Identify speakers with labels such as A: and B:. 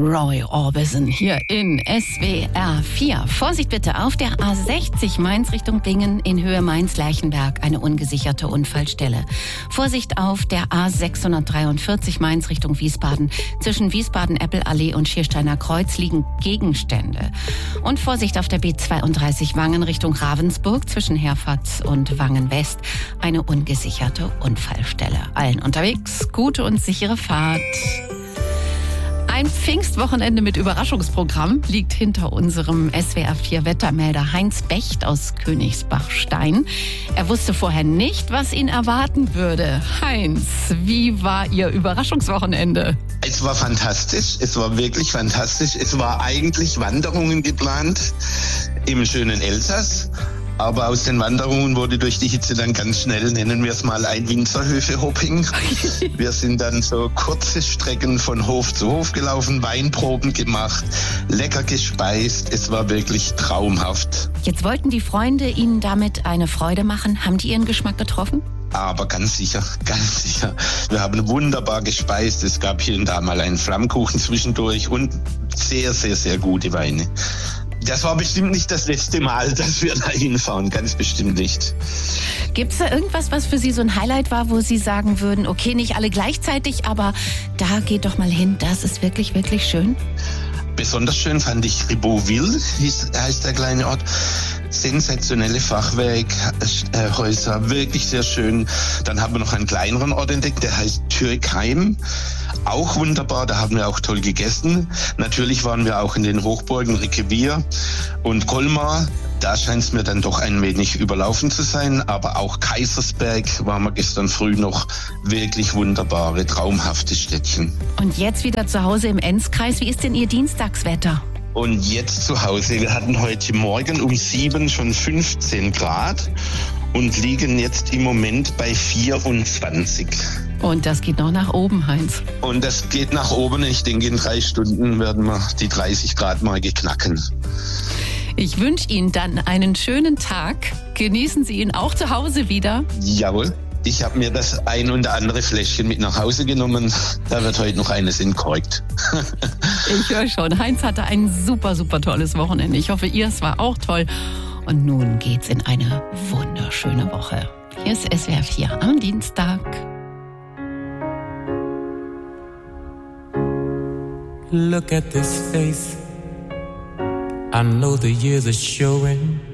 A: Roy Orbison hier in SWR 4. Vorsicht bitte auf der A60 Mainz Richtung Bingen in Höhe Mainz-Lerchenberg, eine ungesicherte Unfallstelle. Vorsicht auf der A643 Mainz Richtung Wiesbaden. Zwischen Wiesbaden-Eppelallee und Schiersteiner Kreuz liegen Gegenstände. Und Vorsicht auf der B32 Wangen Richtung Ravensburg zwischen Herford und Wangen West, eine ungesicherte Unfallstelle. Allen unterwegs gute und sichere Fahrt. Ein Pfingstwochenende mit Überraschungsprogramm liegt hinter unserem SWR4 Wettermelder Heinz Becht aus Königsbachstein. Er wusste vorher nicht, was ihn erwarten würde. Heinz, wie war Ihr Überraschungswochenende?
B: Es war fantastisch, es war wirklich fantastisch. Es war eigentlich Wanderungen geplant im schönen Elsass. Aber aus den Wanderungen wurde durch die Hitze dann ganz schnell, nennen wir es mal, ein Winzerhöfe-Hopping. Wir sind dann so kurze Strecken von Hof zu Hof gelaufen, Weinproben gemacht, lecker gespeist. Es war wirklich traumhaft.
A: Jetzt wollten die Freunde Ihnen damit eine Freude machen. Haben die Ihren Geschmack getroffen?
B: Aber ganz sicher, ganz sicher. Wir haben wunderbar gespeist. Es gab hier und da mal einen Flammkuchen zwischendurch und sehr, sehr, sehr gute Weine. Das war bestimmt nicht das letzte Mal, dass wir da hinfahren, ganz bestimmt nicht.
A: Gibt es da irgendwas, was für Sie so ein Highlight war, wo Sie sagen würden, okay, nicht alle gleichzeitig, aber da geht doch mal hin, das ist wirklich, wirklich schön?
B: Besonders schön fand ich Ribeauville, heißt der kleine Ort. Sensationelle Fachwerkhäuser, wirklich sehr schön. Dann haben wir noch einen kleineren Ort entdeckt, der heißt Türkheim. Auch wunderbar, da haben wir auch toll gegessen. Natürlich waren wir auch in den Hochburgen Rickewihr und Colmar. Da scheint es mir dann doch ein wenig überlaufen zu sein. Aber auch Kaisersberg waren wir gestern früh noch. Wirklich wunderbare, traumhafte Städtchen.
A: Und jetzt wieder zu Hause im Enzkreis. Wie ist denn Ihr Dienstagswetter?
B: Und jetzt zu Hause. Wir hatten heute Morgen um 7 schon 15 Grad und liegen jetzt im Moment bei 24.
A: Und das geht noch nach oben, Heinz.
B: Und das geht nach oben. Ich denke, in 3 Stunden werden wir die 30 Grad mal knacken.
A: Ich wünsche Ihnen dann einen schönen Tag. Genießen Sie ihn auch zu Hause wieder.
B: Jawohl. Ich habe mir das ein oder andere Fläschchen mit nach Hause genommen. Da wird heute noch eines entkorkt.
A: Ich höre schon. Heinz hatte ein super, super tolles Wochenende. Ich hoffe, Ihres war auch toll. Und nun geht's in eine wunderschöne Woche. Hier ist SWR 4 am Dienstag.
C: Look at this face. I know the years are showing.